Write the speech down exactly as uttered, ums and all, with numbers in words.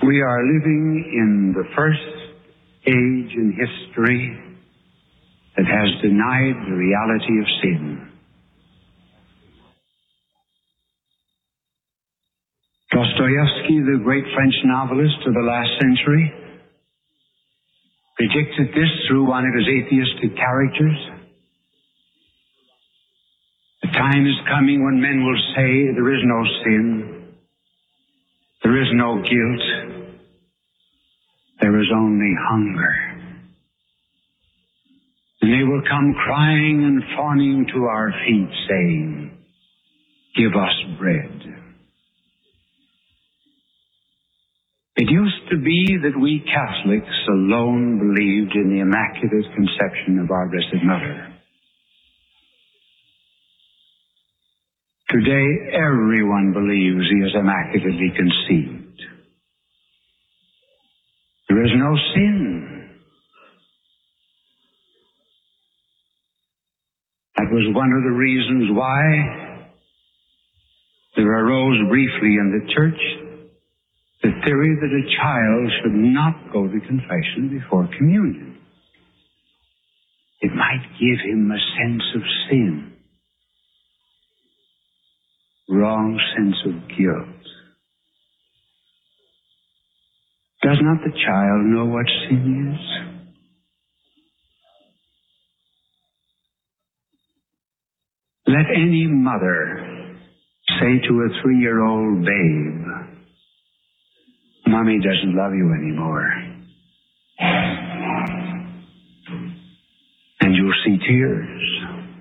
We are living in the first age in history that has denied the reality of sin. Dostoevsky, the great French novelist of the last century, predicted this through one of his atheistic characters. The time is coming when men will say there is no sin, there is no guilt, there is only hunger. And they will come crying and fawning to our feet, saying, "Give us bread." It used to be that we Catholics alone believed in the Immaculate Conception of our Blessed Mother. Today, everyone believes he is immaculately conceived. There is no sin. That was one of the reasons why there arose briefly in the church the theory that a child should not go to confession before communion. It might give him a sense of sin, wrong sense of guilt. Does not the child know what sin is? Let any mother say to a three-year-old babe, "Mommy doesn't love you anymore." And you'll see tears.